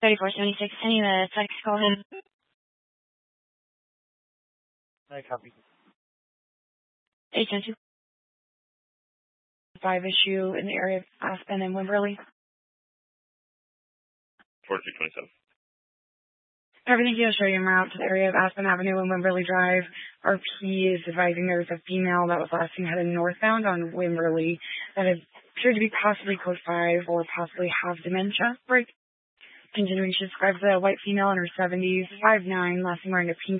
3476, any of the text, go ahead. I copy. 810-2. 5 issue in the area of Aspen and Wimberley. 4227. Everything will show you en route to the area of Aspen Avenue and Wimberley Drive. RP is advising there was a female that was last seen headed northbound on Wimberley that appeared to be possibly code 5 or possibly have dementia. Break. Continuing, she describes a white female in her 70s, 5'9", last seen wearing a pink